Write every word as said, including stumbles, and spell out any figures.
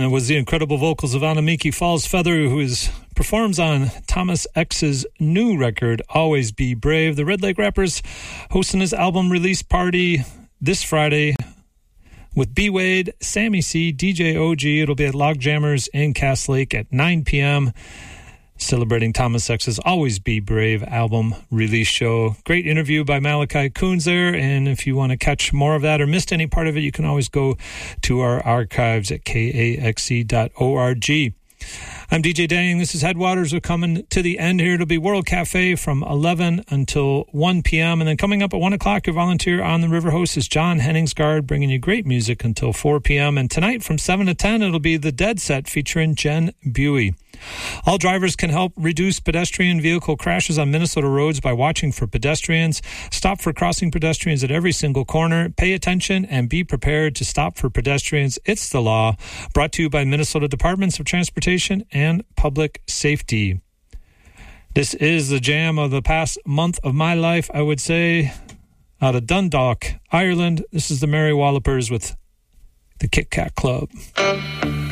And it was the incredible vocals of Anamiki Falls Feather, who is performs on Thomas X's new record, Always Be Brave. The Red Lake Rappers hosting his album release party this Friday with B. Wade, Sammy C, D J O G. It'll be at Log Jammers in Cass Lake at nine p.m., celebrating Thomas X's Always Be Brave album release show. Great interview by Malachi Coons there, and if you want to catch more of that or missed any part of it, you can always go to our archives at K A X E dot org. I'm D J Dang. This is Headwaters. We're coming to the end here. It'll be World Cafe from eleven until one p.m. And then coming up at one o'clock, your volunteer on the river host is John Henningsgaard, bringing you great music until four p.m. And tonight from seven to ten, it'll be the Dead Set featuring Jen Buey. All drivers can help reduce pedestrian vehicle crashes on Minnesota roads by watching for pedestrians. Stop for crossing pedestrians at every single corner. Pay attention and be prepared to stop for pedestrians. It's the law. Brought to you by Minnesota Departments of Transportation and Public Safety. This is the jam of the past month of my life, I would say. Out of Dundalk, Ireland, this is the Mary Wallopers with the Kit Kat Club.